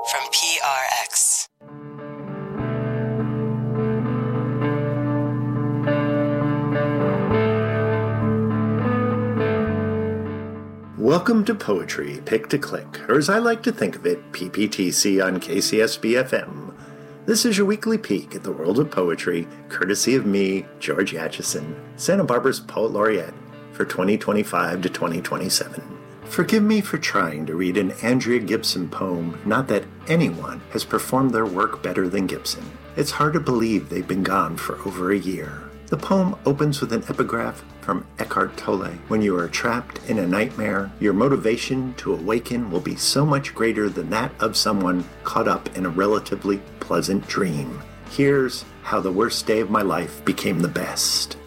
from PRX. Welcome to Poetry Pick to Click, or as I like to think of it, PPTC on KCSB-FM. This is your weekly peek at the world of poetry, courtesy of me, George Acheson, Santa Barbara's Poet Laureate for 2025 to 2027. Forgive me for trying to read an Andrea Gibson poem, not that anyone has performed their work better than Gibson. It's hard to believe they've been gone for over a year. The poem opens with an epigraph from Eckhart Tolle. When you are trapped in a nightmare, your motivation to awaken will be so much greater than that of someone caught up in a relatively pleasant dream. Here's how the worst day of my life became the best.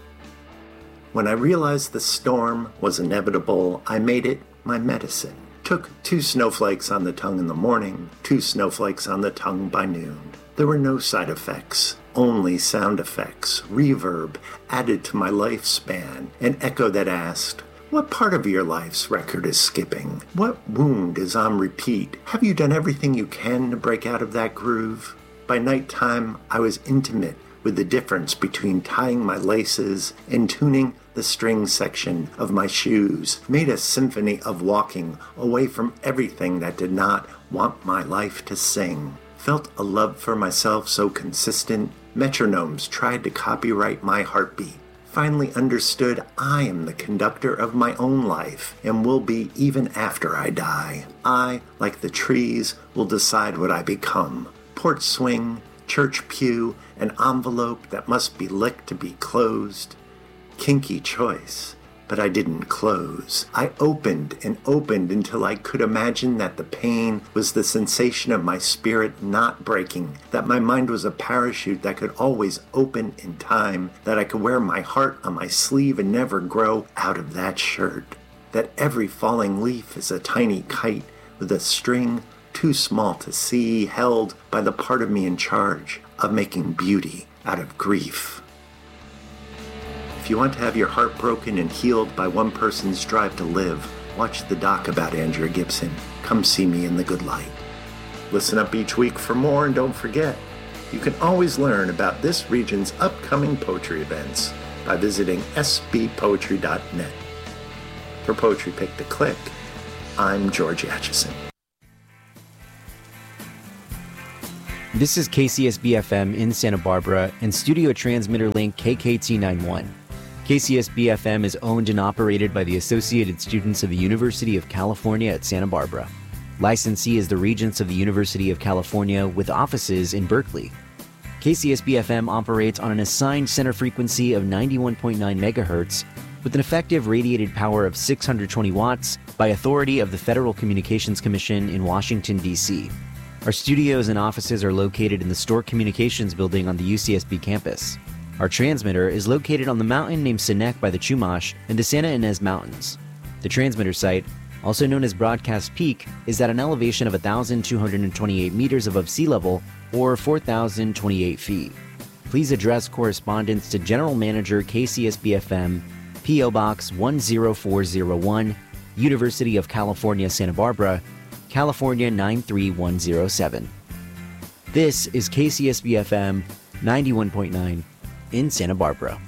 When I realized the storm was inevitable, I made it my medicine. Took 2 snowflakes on the tongue in the morning, 2 snowflakes on the tongue by noon. There were no side effects. Only sound effects, reverb, added to my lifespan, an echo that asked, what part of your life's record is skipping? What wound is on repeat? Have you done everything you can to break out of that groove? By nighttime, I was intimate with the difference between tying my laces and tuning the string section of my shoes, made a symphony of walking away from everything that did not want my life to sing. Felt a love for myself so consistent, metronomes tried to copyright my heartbeat. Finally understood I am the conductor of my own life and will be even after I die. I, like the trees, will decide what I become. Porch swing, church pew, an envelope that must be licked to be closed. Kinky choice. But I didn't close. I opened and opened until I could imagine that the pain was the sensation of my spirit not breaking, that my mind was a parachute that could always open in time, that I could wear my heart on my sleeve and never grow out of that shirt, that every falling leaf is a tiny kite with a string too small to see, held by the part of me in charge of making beauty out of grief. If you want to have your heart broken and healed by one person's drive to live, watch the doc about Andrea Gibson. Come see me in the good light. Listen up each week for more, and don't forget, you can always learn about this region's upcoming poetry events by visiting sbpoetry.net. For Poetry Pick to Click, I'm George Acheson. This is KCSB-FM in Santa Barbara and studio transmitter link KKT91. KCSB-FM is owned and operated by the Associated Students of the University of California at Santa Barbara. Licensee is the Regents of the University of California with offices in Berkeley. KCSB-FM operates on an assigned center frequency of 91.9 megahertz with an effective radiated power of 620 watts by authority of the Federal Communications Commission in Washington, D.C. Our studios and offices are located in the Stork Communications building on the UCSB campus. Our transmitter is located on the mountain named Sinek by the Chumash in the Santa Ynez Mountains. The transmitter site, also known as Broadcast Peak, is at an elevation of 1,228 meters above sea level, or 4,028 feet. Please address correspondence to General Manager KCSB-FM, P.O. Box 10401, University of California, Santa Barbara, California 93107. This is KCSB-FM 91.9 in Santa Barbara.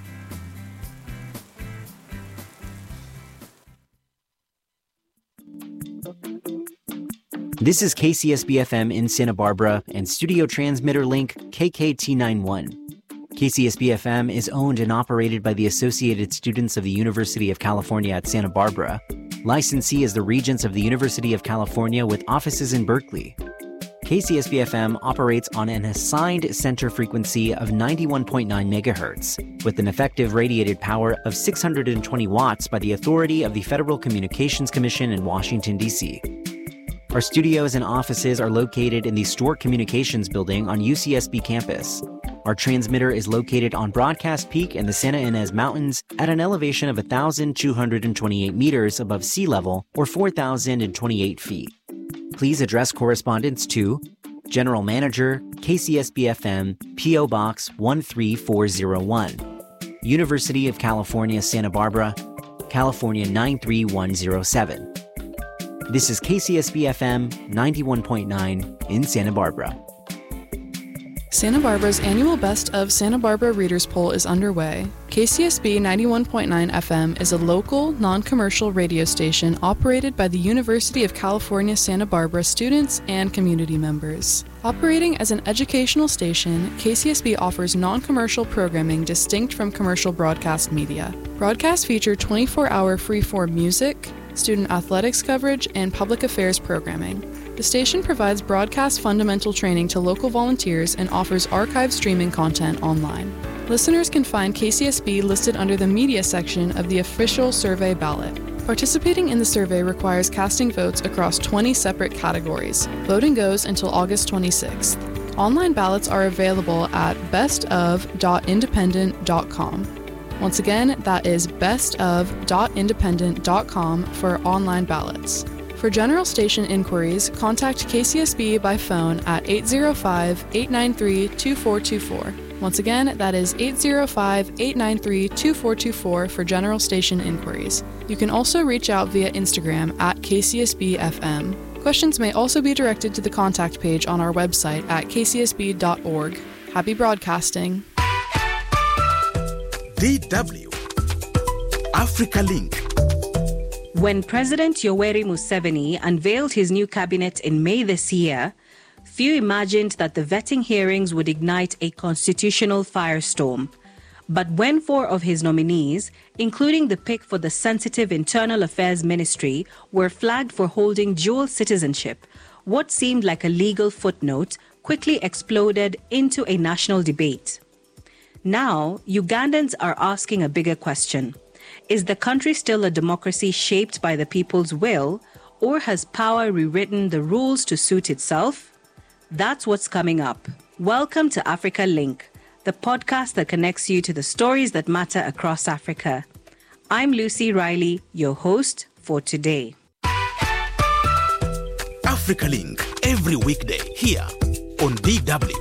This is KCSB-FM in Santa Barbara and studio transmitter link KKT91. KCSB-FM is owned and operated by the Associated Students of the University of California at Santa Barbara. Licensee is the Regents of the University of California with offices in Berkeley. KCSB-FM operates on an assigned center frequency of 91.9 megahertz with an effective radiated power of 620 watts by the authority of the Federal Communications Commission in Washington, D.C. Our studios and offices are located in the Stork Communications building on UCSB campus. Our transmitter is located on Broadcast Peak in the Santa Ynez Mountains at an elevation of 1,228 meters above sea level, or 4,028 feet. Please address correspondence to General Manager, KCSB-FM, P.O. Box 13401, University of California, Santa Barbara, California 93107. This is KCSB FM 91.9 in Santa Barbara. Santa Barbara's annual Best of Santa Barbara Readers Poll is underway. KCSB 91.9 FM is a local, non-commercial radio station operated by the University of California, Santa Barbara students and community members. Operating as an educational station, KCSB offers non-commercial programming distinct from commercial broadcast media. Broadcasts feature 24-hour free-form music, student athletics coverage, and public affairs programming. The station provides broadcast fundamental training to local volunteers and offers archived streaming content online. Listeners can find KCSB listed under the media section of the official survey ballot. Participating in the survey requires casting votes across 20 separate categories. Voting goes until August 26th. Online ballots are available at bestof.independent.com. Once again, that is bestof.independent.com for online ballots. For general station inquiries, contact KCSB by phone at 805-893-2424. Once again, that is 805-893-2424 for general station inquiries. You can also reach out via Instagram at KCSBFM. Questions may also be directed to the contact page on our website at kcsb.org. Happy broadcasting. DW Africa Link. When President Yoweri Museveni unveiled his new cabinet in May this year, few imagined that the vetting hearings would ignite a constitutional firestorm. But when 4 of his nominees, including the pick for the sensitive Internal Affairs Ministry, were flagged for holding dual citizenship, what seemed like a legal footnote quickly exploded into a national debate. Now, Ugandans are asking a bigger question. Is the country still a democracy shaped by the people's will, or has power rewritten the rules to suit itself? That's what's coming up. Welcome to Africa Link, the podcast that connects you to the stories that matter across Africa. I'm Lucy Riley, your host for today. Africa Link, every weekday here on DW.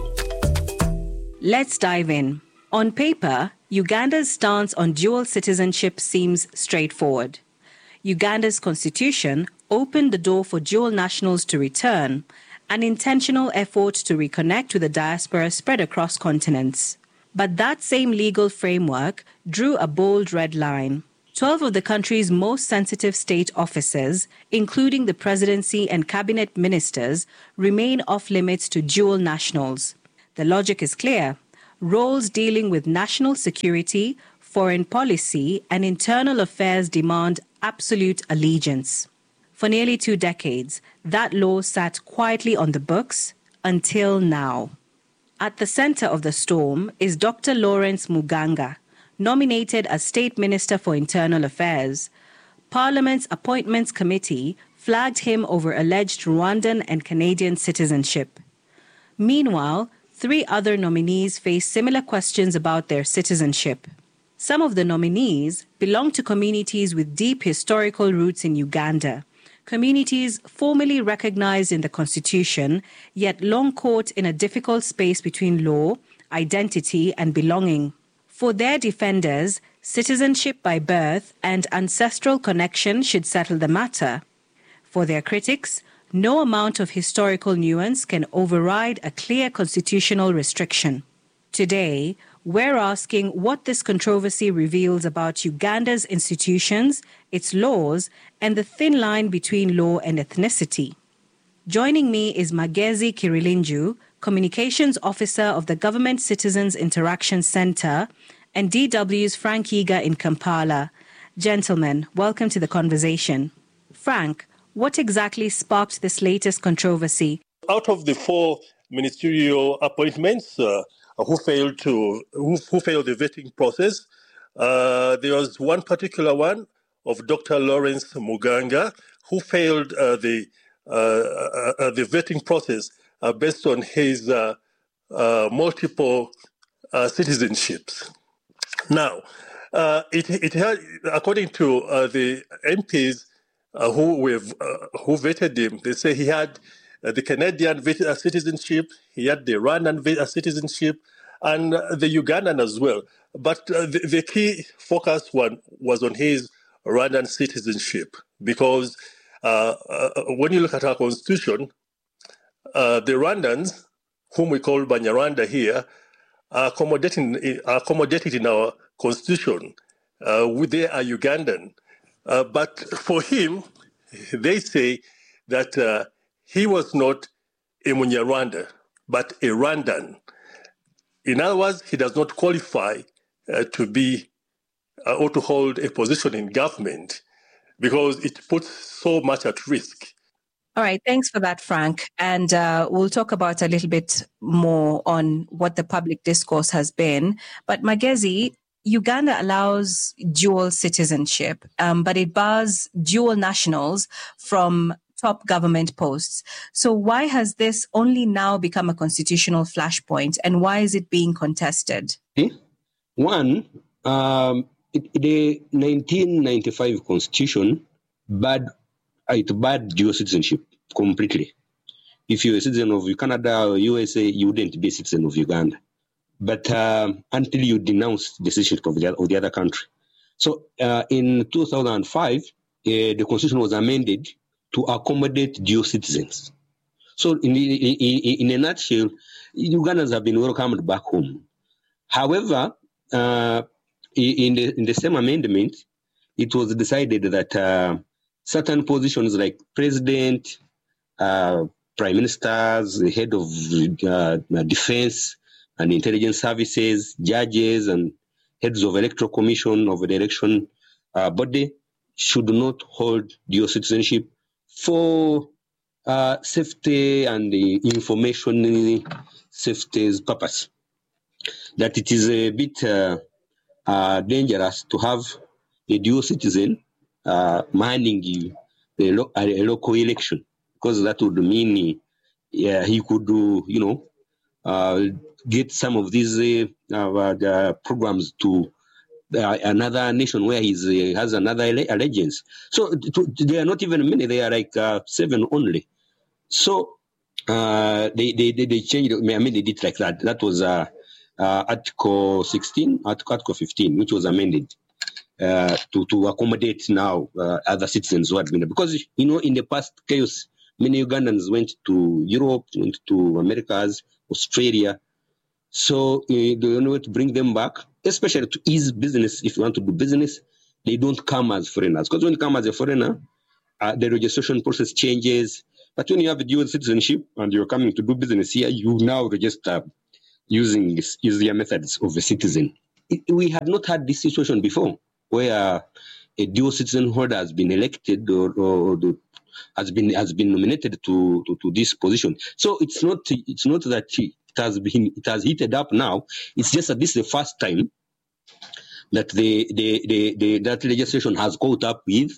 Let's dive in. On paper, Uganda's stance on dual citizenship seems straightforward. Uganda's constitution opened the door for dual nationals to return, an intentional effort to reconnect with the diaspora spread across continents. But that same legal framework drew a bold red line. 12 of the country's most sensitive state offices, including the presidency and cabinet ministers, remain off-limits to dual nationals. The logic is clear. Roles dealing with national security, foreign policy, and internal affairs demand absolute allegiance. For nearly 2 decades, that law sat quietly on the books until now. At the center of the storm is Dr. Lawrence Muganga, nominated as State Minister for Internal Affairs. Parliament's Appointments Committee flagged him over alleged Rwandan and Canadian citizenship. Meanwhile, 3 other nominees face similar questions about their citizenship. Some of the nominees belong to communities with deep historical roots in Uganda, communities formally recognized in the Constitution, yet long caught in a difficult space between law, identity, and belonging. For their defenders, citizenship by birth and ancestral connection should settle the matter. For their critics, no amount of historical nuance can override a clear constitutional restriction. Today, we're asking what this controversy reveals about Uganda's institutions, its laws, and the thin line between law and ethnicity. Joining me is Magezi Kirilinju, Communications Officer of the Government Citizens Interaction Center, and DW's Frank Yiga in Kampala. Gentlemen, welcome to the conversation. Frank, what exactly sparked this latest controversy? Out of the 4 ministerial appointments who failed the vetting process, there was one particular one of Dr. Lawrence Muganga who failed the vetting process based on his multiple citizenships. Now, it had, according to the MPs who vetted him, they say he had the Canadian citizenship, he had the Rwandan citizenship, and the Ugandan as well. But the key focus was on his Rwandan citizenship, because when you look at our constitution, the Rwandans, whom we call Banyarwanda here, are accommodated in our constitution. They are Ugandan. But for him, they say that he was not a Munyarwanda, but a Rwandan. In other words, he does not qualify to be or to hold a position in government because it puts so much at risk. All right. Thanks for that, Frank. And we'll talk about a little bit more on what the public discourse has been. But Magezi, Uganda allows dual citizenship, but it bars dual nationals from top government posts. So why has this only now become a constitutional flashpoint, and why is it being contested? One, the 1995 constitution barred dual citizenship completely. If you're a citizen of Canada or USA, you wouldn't be a citizen of Uganda. But until you denounce the citizenship of the other country. So in 2005, the constitution was amended to accommodate dual citizens. So in a nutshell, Ugandans have been welcomed back home. However, in the same amendment, it was decided that certain positions like president, prime ministers, the head of defense and intelligence services, judges, and heads of electoral commission of the election body should not hold dual citizenship for safety and information safety purpose. That it is a bit dangerous to have a dual citizen manning a local election, because that would mean he could, get some of these programs to another nation where he has another allegiance. So they are not even many; they are like 7 only. So they changed. I mean, they did like that. That was Article 16, Article 15, which was amended to accommodate now other citizens who had been there. Because in the past chaos, many Ugandans went to Europe, went to Americas, Australia. So the only way to bring them back, especially to ease business, if you want to do business, they don't come as foreigners. Because when you come as a foreigner, the registration process changes. But when you have a dual citizenship and you're coming to do business here, you now register using easier methods of a citizen. We had not had this situation before, where a dual citizen holder has been elected or has been nominated to this position. So it's not that it has heated up now. It's just that this is the first time that that legislation has caught up with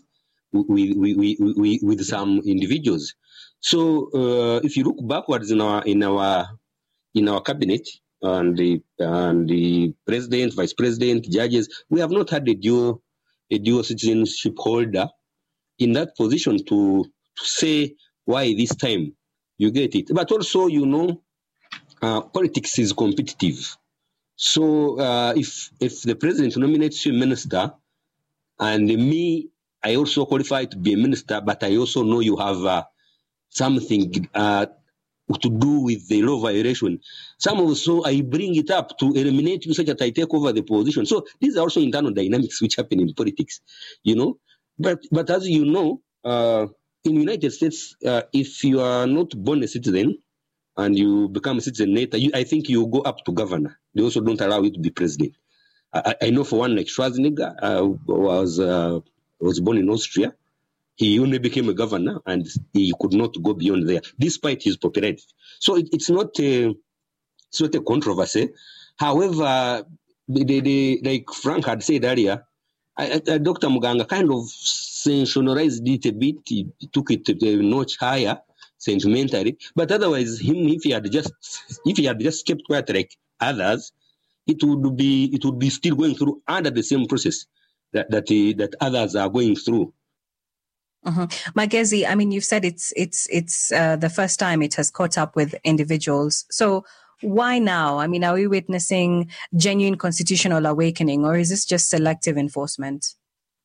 some individuals. So if you look backwards in our cabinet and the president, vice president, judges, we have not had a dual citizenship holder in that position to say why this time you get it. But also, politics is competitive. So if the president nominates you minister, and me, I also qualify to be a minister, but I also know you have something to do with the law violation. So I bring it up to eliminate you such that I take over the position. So these are also internal dynamics which happen in politics, But as you know, in the United States, if you are not born a citizen and you become a citizen later, I think you go up to governor. They also don't allow you to be president. I know for one, like Schwarzenegger was born in Austria. He only became a governor and he could not go beyond there, despite his popularity. So it's not a controversy. However, like Frank had said earlier, Dr. Muganga kind of sensationalized it a bit. He took it a notch higher, sentimentally. But otherwise, if he had just kept quiet like others, it would be still going through under the same process that others are going through. Mm-hmm. Magezi, I mean, you've said it's the first time it has caught up with individuals. So why now? I mean, are we witnessing genuine constitutional awakening, or is this just selective enforcement?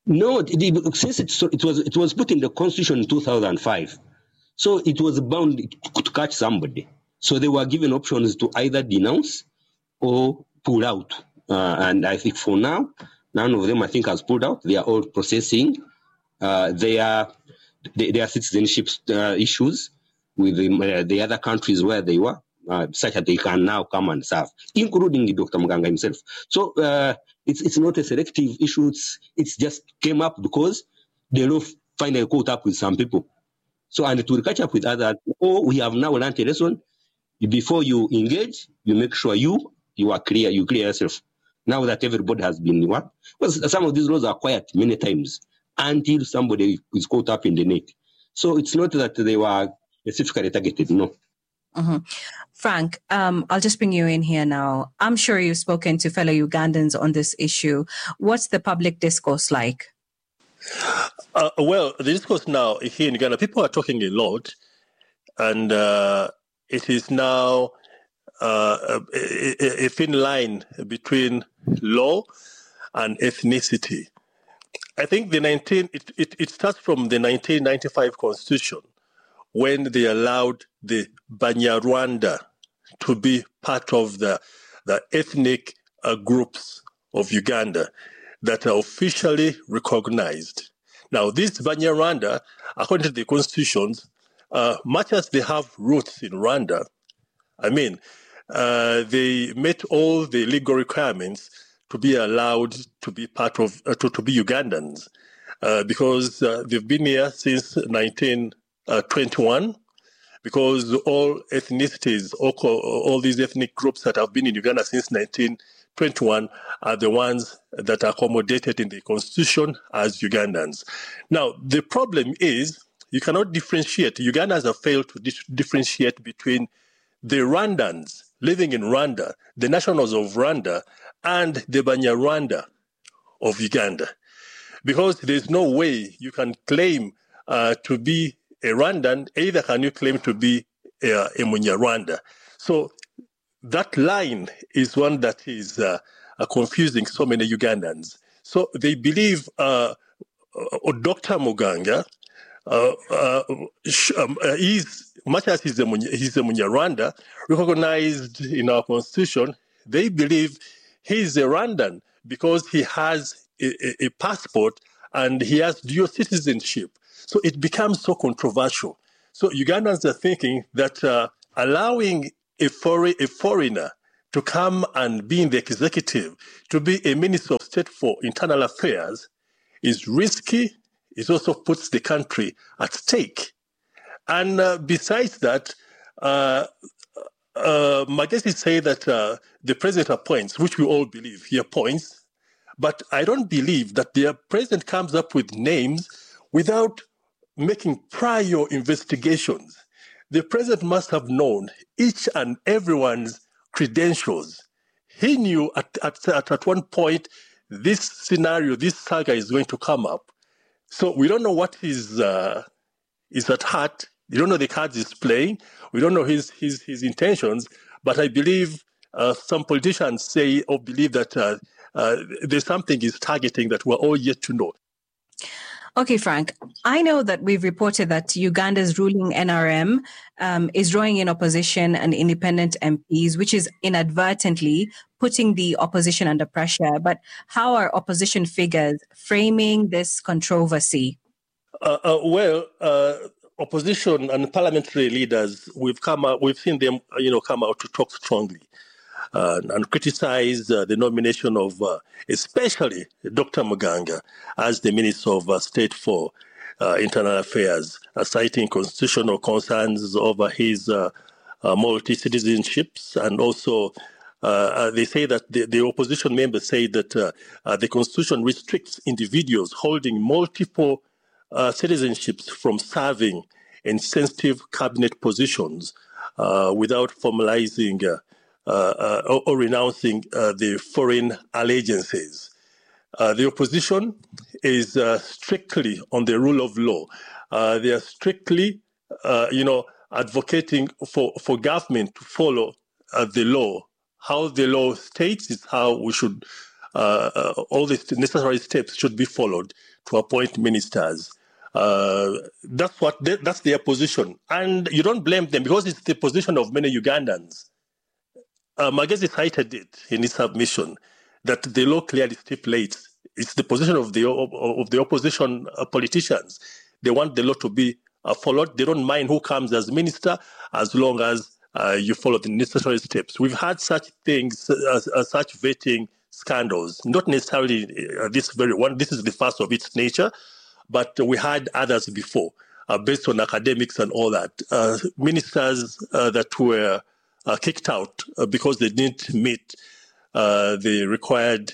No, since it was put in the constitution in 2005, so it was bound to catch somebody. So they were given options to either denounce or pull out. And I think for now, none of them, I think, has pulled out. They are all processing their citizenship issues with the other countries where they were, such that they can now come and serve, including Dr. Muganga himself. So it's not a selective issue. It's just came up because the law finally caught up with some people. So, and it will catch up with others. Or we have now learned a lesson. Before you engage, you make sure you are clear, you clear yourself. Now that everybody has been what? Well, some of these laws are quiet many times until somebody is caught up in the net. So it's not that they were specifically targeted, no. Mm-hmm. Frank, I'll just bring you in here now. I'm sure you've spoken to fellow Ugandans on this issue. What's the public discourse like? Well, the discourse now here in Uganda, people are talking a lot, and it is now a thin line between law and ethnicity. I think it starts from the 1995 Constitution, when they allowed the Banyarwanda to be part of the ethnic groups of Uganda that are officially recognized. Now, these Banyarwanda, according to the constitutions, much as they have roots in Rwanda, I mean, they met all the legal requirements to be allowed to be part of, to be Ugandans, because they've been here since 1921, because all ethnicities, all these ethnic groups that have been in Uganda since 1921 are the ones that are accommodated in the constitution as Ugandans. Now, the problem is you cannot differentiate. Ugandans have failed to differentiate between the Rwandans living in Rwanda, the nationals of Rwanda, and the Banyarwanda of Uganda. Because there's no way you can claim to be a Rwandan, either can you claim to be a Munyarwanda. So that line is one that is confusing so many Ugandans. So they believe Dr. Muganga is, much as he's a Munyarwanda, recognized in our constitution, they believe he's a Rwandan because he has a passport and he has dual citizenship. So it becomes so controversial. So Ugandans are thinking that allowing a foreigner to come and be in the executive, to be a Minister of State for Internal Affairs, is risky. It also puts the country at stake. And besides that, Magesi say that the president appoints, which we all believe he appoints, but I don't believe that the president comes up with names without making prior investigations. The president must have known each and everyone's credentials. He knew at one point this scenario, this saga is going to come up. So we don't know what is at heart. We don't know the cards he's playing. We don't know his intentions. But I believe some politicians say or believe that there's something he's targeting that we're all yet to know. Okay, Frank, I know that we've reported that Uganda's ruling NRM is drawing in opposition and independent MPs, which is inadvertently putting the opposition under pressure. But how are opposition figures framing this controversy? Opposition and parliamentary leaders, we've seen them, come out to talk strongly and criticize the nomination of, especially Dr. Muganga as the Minister of State for Internal Affairs, citing constitutional concerns over his multi-citizenships. And also, they say that the opposition members say that the Constitution restricts individuals holding multiple citizenships from serving in sensitive cabinet positions without formalizing or renouncing the foreign allegiances. The opposition is strictly on the rule of law. They are strictly, advocating for government to follow the law. How the law states is how we should all the necessary steps should be followed to appoint ministers. That's their position. And you don't blame them because it's the position of many Ugandans. Magezi cited it in his submission that the law clearly stipulates it's the position of the opposition politicians. They want the law to be followed. They don't mind who comes as minister as long as you follow the necessary steps. We've had such things, such vetting scandals, not necessarily this very one. This is the first of its nature, but we had others before, based on academics and all that. Ministers that were kicked out because they didn't meet the required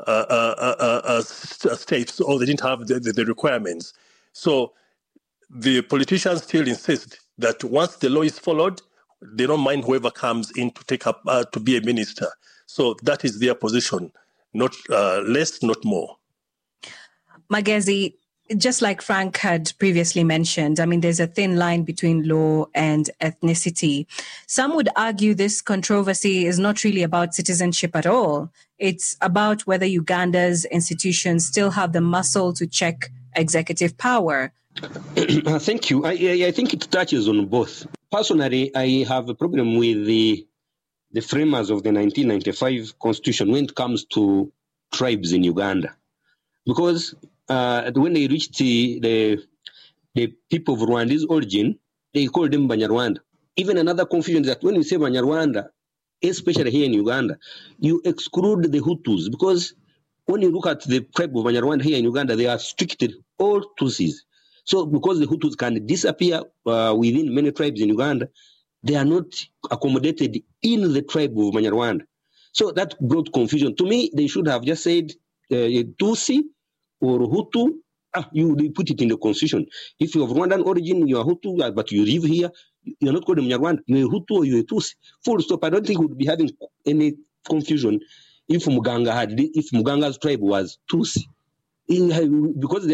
steps, or they didn't have the requirements. So the politicians still insist that once the law is followed, they don't mind whoever comes in to take up to be a minister. So that is their position, not less, not more. Magezi, just like Frank had previously mentioned, I mean, there's a thin line between law and ethnicity. Some would argue this controversy is not really about citizenship at all. It's about whether Uganda's institutions still have the muscle to check executive power. Thank you. I think it touches on both. Personally, I have a problem with the framers of the 1995 Constitution when it comes to tribes in Uganda. Because when they reached the people of Rwanda's origin, they called them Banyarwanda. Even another confusion is that when we say Banyarwanda, especially here in Uganda, you exclude the Hutus, because when you look at the tribe of Banyarwanda here in Uganda, they are restricted all Tutsis. So because the Hutus can disappear within many tribes in Uganda, they are not accommodated in the tribe of Banyarwanda. So that brought confusion. To me, they should have just said Tutsi or Hutu. You put it in the constitution. If you're of Rwandan origin, you are Hutu, but you live here, you're not called Mnyarwanda. You're a Hutu or you're a Tutsi. Full stop. I don't think we would be having any confusion if Muganga's tribe was Tutsi. Because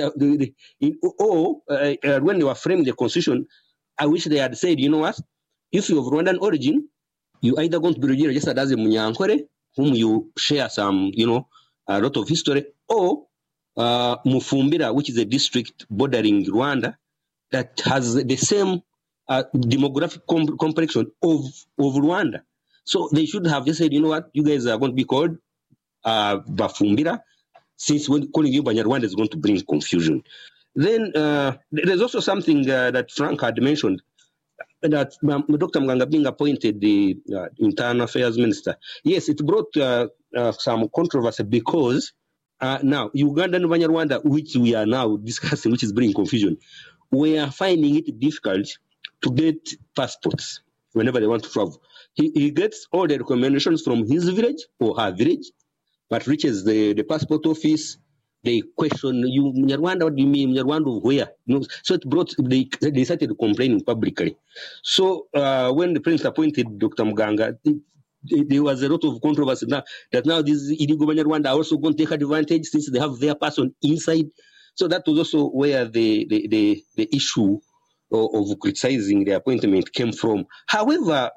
when they were framing the constitution, I wish they had said, you know what, if you're of Rwandan origin, you either going to be registered as a Munyankore, whom you share some, a lot of history, or Mufumbira, which is a district bordering Rwanda that has the same demographic complexion of Rwanda. So they should have just said, you know what, you guys are going to be called Bafumbira, since when calling you Banyarwanda is going to bring confusion. Then there's also something that Frank had mentioned, that Dr. Mganga being appointed the Internal Affairs Minister. Yes, it brought some controversy because now Uganda and Banyarwanda, which we are now discussing, which is bringing confusion, we are finding it difficult to get passports whenever they want to travel. He gets all the recommendations from his village or her village, but reaches the passport office. They question, you Mnyarwanda, what do you mean Mnyarwanda of where? So it brought, they started complaining publicly. So when the Prince appointed Dr. Mganga, there was a lot of controversy now that now these illegal Banyarwanda are also going to take advantage since they have their person inside. So that was also where the issue of criticizing the appointment came from. However,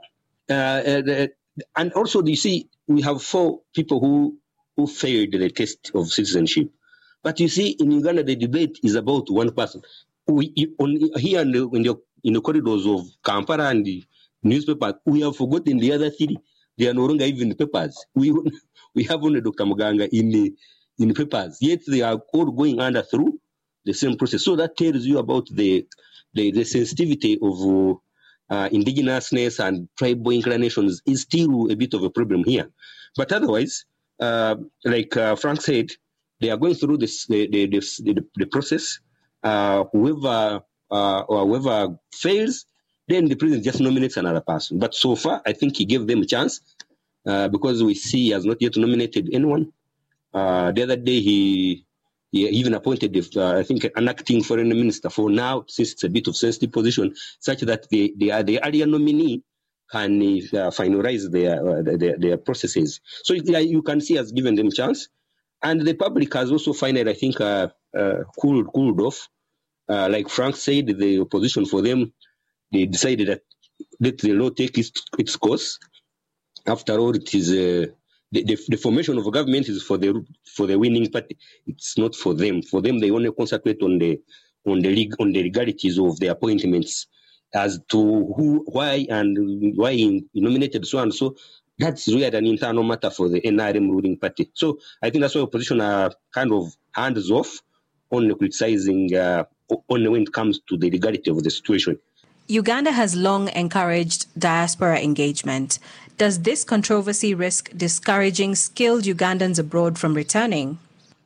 and also you see, we have 4 people who failed the test of citizenship. But you see, in Uganda, the debate is about one person. Here in the corridors of Kampala and the newspaper, we have forgotten the other 3. They are no longer even the papers. We have only Dr. Mganga in the papers. Yet they are all going under through the same process. So that tells you about the sensitivity of indigenousness and tribal inclinations is still a bit of a problem here. But otherwise, like Frank said, they are going through the process. Whoever fails, then the president just nominates another person. But so far, I think he gave them a chance because we see he has not yet nominated anyone. The other day, he even appointed, I think, an acting foreign minister for now, since it's a bit of sensitive position, such that the earlier nominee can finalize their processes. So you can see has given them a chance. And the public has also finally, I think, cooled off. Like Frank said, the opposition for them, they decided that let the law take its course. After all, it is the formation of a government is for the winning party. It's not for them. For them, they only concentrate on the legalities of the appointments as to why he nominated so and so. That's really an internal matter for the NRM ruling party. So I think that's why opposition are kind of hands off on criticizing only when it comes to the legality of the situation. Uganda has long encouraged diaspora engagement. Does this controversy risk discouraging skilled Ugandans abroad from returning?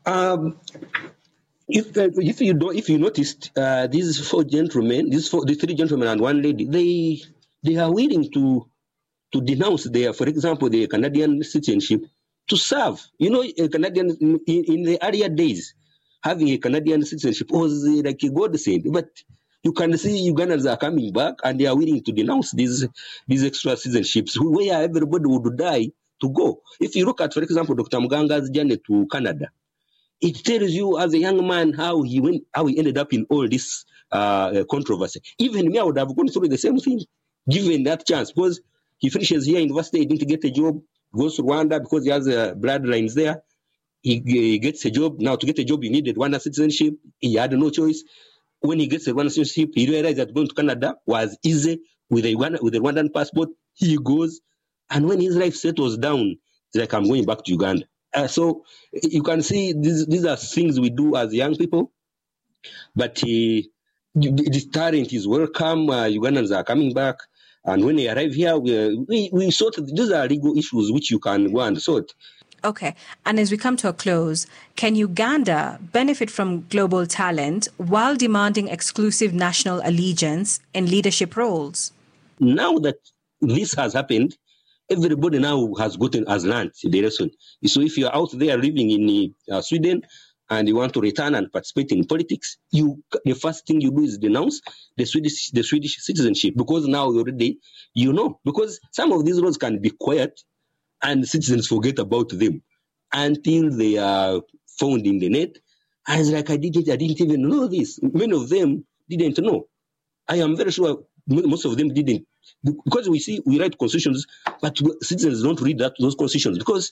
If you noticed, these three gentlemen and one lady, they are willing to denounce for example, the Canadian citizenship to serve. A Canadian in the earlier days, having a Canadian citizenship was like a godsend. But you can see Ugandans are coming back and they are willing to denounce these extra citizenships where everybody would die to go. If you look at, for example, Dr. Muganga's journey to Canada, it tells you as a young man how he ended up in all this controversy. Even me, I would have gone through the same thing, given that chance, because he finishes here in university, he didn't get a job, goes to Rwanda because he has bloodlines there. He gets a job. Now, to get a job, he needed Rwanda citizenship. He had no choice. When he gets a Rwanda citizenship, he realized that going to Canada was easy with a Rwandan passport. He goes, and when his life settles down, it's like, I'm going back to Uganda. So you can see these are things we do as young people, but this talent is welcome. Ugandans are coming back. And when they arrive here, we sort these are legal issues which you can go and sort. Okay. And as we come to a close, can Uganda benefit from global talent while demanding exclusive national allegiance in leadership roles? Now that this has happened, everybody now has learned the lesson. So if you're out there living in Sweden and you want to return and participate in politics, the first thing you do is denounce the Swedish citizenship, because now already because some of these roles can be quiet and citizens forget about them until they are found in the net. I was like, I didn't even know this. Many of them didn't know. I am very sure most of them didn't, because we write constitutions, but citizens don't read those constitutions because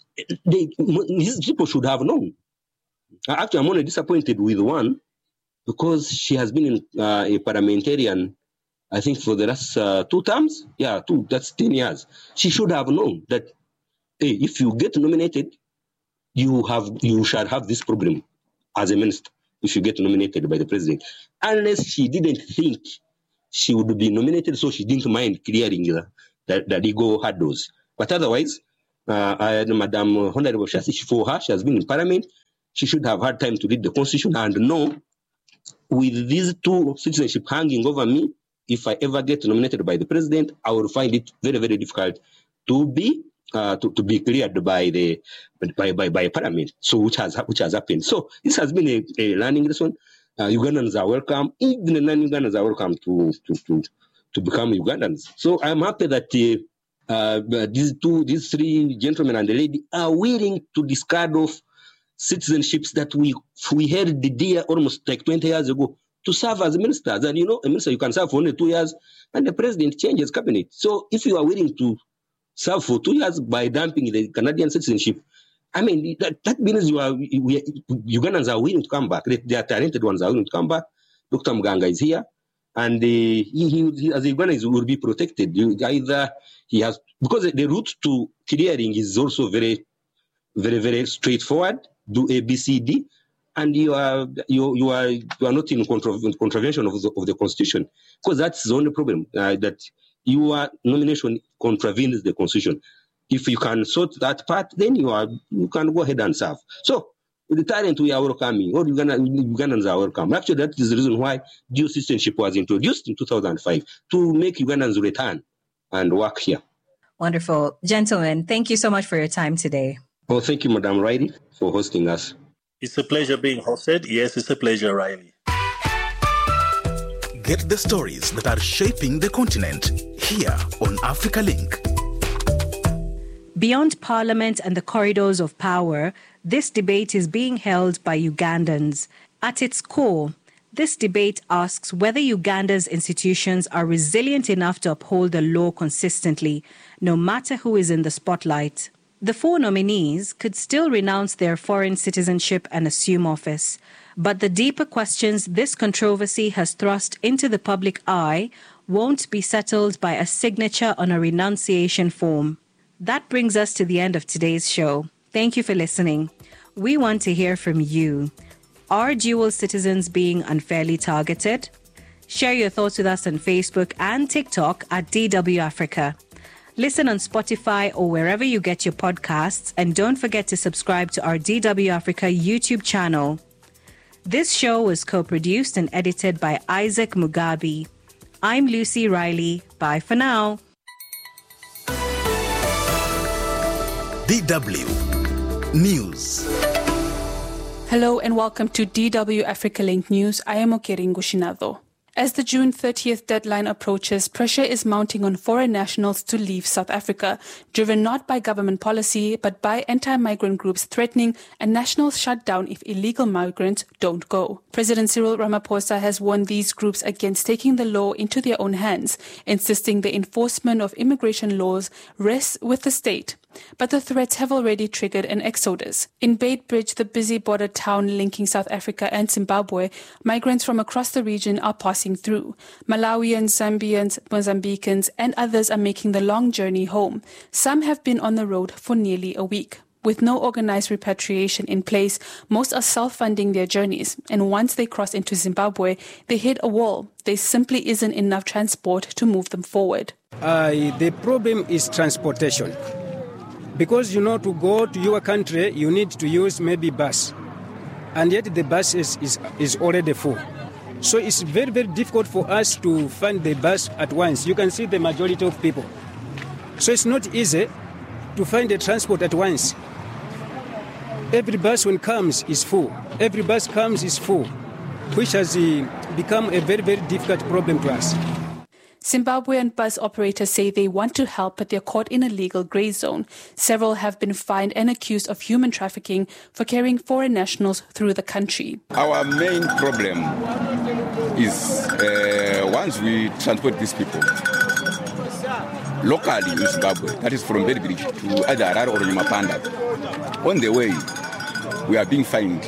these people should have known. Actually, I'm only disappointed with one, because she has been a parliamentarian, I think, for the last 2 terms. Yeah, 2, that's 10 years. She should have known that, hey, if you get nominated, you shall have this problem as a minister if you get nominated by the president. Unless she didn't think she would be nominated, so she didn't mind clearing the legal hurdles. But otherwise, Madam Honorable Shasi, for her, she has been in parliament. She should have had time to read the constitution and know, with these 2 citizenship hanging over me, if I ever get nominated by the president, I will find it very, very difficult to be cleared by parliament. So which has happened. So this has been a learning lesson. Ugandans are welcome. Even the non-Ugandans are welcome to become Ugandans. So I'm happy that these 3 gentlemen and the lady are willing to discard off citizenships that we held dear almost like 20 years ago to serve as ministers. And a minister, you can serve for only 2 years and the president changes cabinet. So if you are willing to serve for 2 years by dumping the Canadian citizenship, I mean, that means Ugandans are willing to come back. They are talented ones are willing to come back. Dr. Muganga is here, and he as a Ugandan will be protected. Either he has, because the route to clearing is also very, very, very straightforward. Do A, B, C, D, and you are not in contravention of the Constitution, because that's the only problem, that your nomination contravenes the Constitution. If you can sort that part, then you can go ahead and serve. So with the talent, we are welcoming. All Ugandans are welcome. Actually, that is the reason why dual citizenship was introduced in 2005, to make Ugandans return and work here. Wonderful. Gentlemen, thank you so much for your time today. Oh, thank you, Madam Riley, for hosting us. It's a pleasure being hosted. Yes, it's a pleasure, Riley. Get the stories that are shaping the continent here on Africa Link. Beyond Parliament and the corridors of power, this debate is being held by Ugandans. At its core, this debate asks whether Uganda's institutions are resilient enough to uphold the law consistently, no matter who is in the spotlight. The 4 nominees could still renounce their foreign citizenship and assume office. But the deeper questions this controversy has thrust into the public eye won't be settled by a signature on a renunciation form. That brings us to the end of today's show. Thank you for listening. We want to hear from you. Are dual citizens being unfairly targeted? Share your thoughts with us on Facebook and TikTok at DW Africa. Listen on Spotify or wherever you get your podcasts, and don't forget to subscribe to our DW Africa YouTube channel. This show was co-produced and edited by Isaac Mugabe. I'm Lucy Riley. Bye for now. DW News. Hello and welcome to DW Africa Link News. I am Okeringo Shinado. As the June 30th deadline approaches, pressure is mounting on foreign nationals to leave South Africa, driven not by government policy, but by anti-migrant groups threatening a national shutdown if illegal migrants don't go. President Cyril Ramaphosa has warned these groups against taking the law into their own hands, insisting the enforcement of immigration laws rests with the state. But the threats have already triggered an exodus. In Beitbridge, the busy border town linking South Africa and Zimbabwe, migrants from across the region are passing through. Malawians, Zambians, Mozambicans, and others are making the long journey home. Some have been on the road for nearly a week. With no organized repatriation in place, most are self-funding their journeys. And once they cross into Zimbabwe, they hit a wall. There simply isn't enough transport to move them forward. The problem is transportation. Because, to go to your country, you need to use maybe bus. And yet the bus is already full. So it's very, very difficult for us to find the bus at once. You can see the majority of people. So it's not easy to find the transport at once. Every bus when comes is full. Every bus comes is full, which has become a very, very difficult problem to us. Zimbabwean bus operators say they want to help, but they're caught in a legal grey zone. Several have been fined and accused of human trafficking for carrying foreign nationals through the country. Our main problem is once we transport these people locally in Zimbabwe, that is from Beitbridge to either Harare or Nyamapanda, on the way we are being fined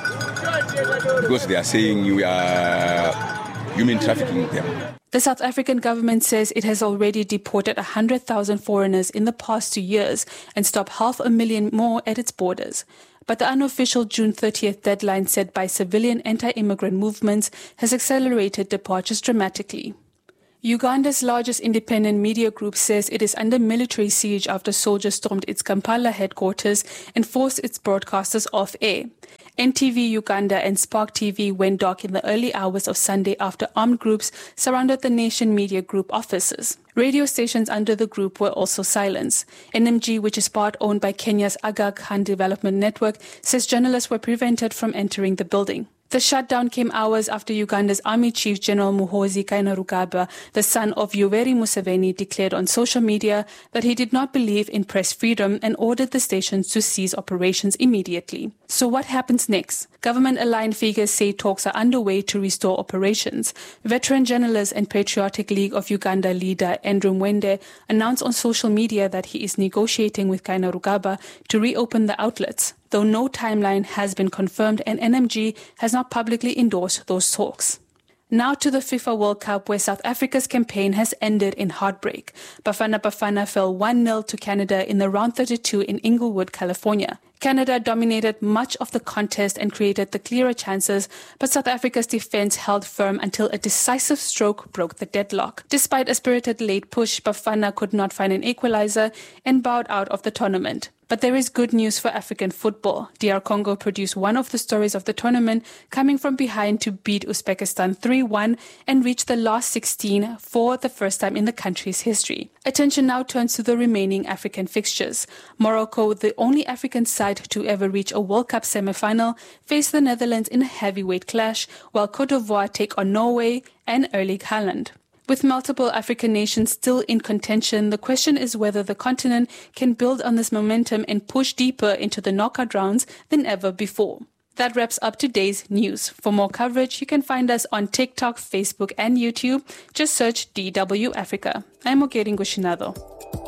because they are saying we are human trafficking them. The South African government says it has already deported 100,000 foreigners in the past 2 years and stopped 500,000 more at its borders. But the unofficial June 30th deadline set by civilian anti-immigrant movements has accelerated departures dramatically. Uganda's largest independent media group says it is under military siege after soldiers stormed its Kampala headquarters and forced its broadcasters off air. NTV Uganda and Spark TV went dark in the early hours of Sunday after armed groups surrounded the Nation Media Group offices. Radio stations under the group were also silenced. NMG, which is part owned by Kenya's Aga Khan Development Network, says journalists were prevented from entering the building. The shutdown came hours after Uganda's Army Chief General Muhoozi Kainerugaba, the son of Yoweri Museveni, declared on social media that he did not believe in press freedom and ordered the stations to cease operations immediately. So what happens next? Government-aligned figures say talks are underway to restore operations. Veteran journalist and Patriotic League of Uganda leader Andrew Mwende announced on social media that he is negotiating with Kainerugaba to reopen the outlets, though no timeline has been confirmed and NMG has not publicly endorsed those talks. Now to the FIFA World Cup, where South Africa's campaign has ended in heartbreak. Bafana Bafana fell 1-0 to Canada in the round 32 in Inglewood, California. Canada dominated much of the contest and created the clearer chances, but South Africa's defense held firm until a decisive stroke broke the deadlock. Despite a spirited late push, Bafana could not find an equalizer and bowed out of the tournament. But there is good news for African football. DR Congo produced one of the stories of the tournament, coming from behind to beat Uzbekistan 3-1 and reach the last 16 for the first time in the country's history. Attention now turns to the remaining African fixtures. Morocco, the only African side to ever reach a World Cup semi-final, face the Netherlands in a heavyweight clash, while Cote d'Ivoire take on Norway and Erling Haaland. With multiple African nations still in contention, the question is whether the continent can build on this momentum and push deeper into the knockout rounds than ever before. That wraps up today's news. For more coverage, you can find us on TikTok, Facebook, and YouTube. Just search DW Africa. I'm Okeringo Shinado.